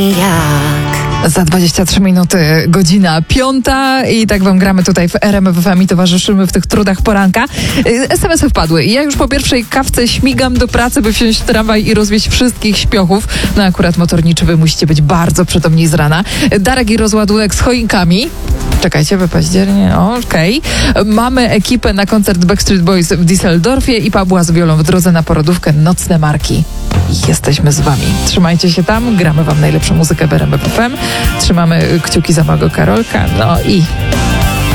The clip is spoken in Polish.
Za 23 minuty, godzina 5 i tak wam gramy tutaj w RMF FM i towarzyszymy w tych trudach poranka. SMS-y wpadły i ja już po pierwszej kawce śmigam do pracy, by wsiąść w tramwaj i rozwieźć wszystkich śpiochów. No akurat motorniczy wy musicie być bardzo przytomni z rana. Darek i rozładunek z choinkami. Czekajcie, we październie, okej. Mamy ekipę na koncert Backstreet Boys w Düsseldorfie i Pawła z Wiolą w drodze na porodówkę Nocne Marki. Jesteśmy z wami. Trzymajcie się tam, gramy wam najlepszą muzykę w RMF FM. Trzymamy kciuki za małego Karolka, no i